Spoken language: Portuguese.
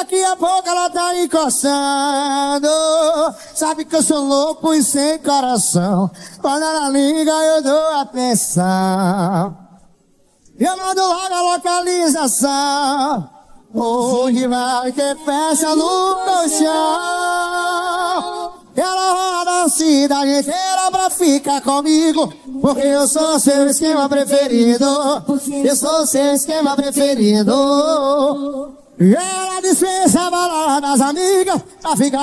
daqui a pouco ela tá encostando. Sabe que eu sou louco e sem coração. Quando ela liga eu dou atenção. Eu mando logo a localização. Onde vai ter festa no colchão. Ela roda a cidade inteira pra ficar comigo, porque eu sou seu esquema preferido. Eu sou seu esquema preferido. E ela dispensa a balada das amigas pra ficar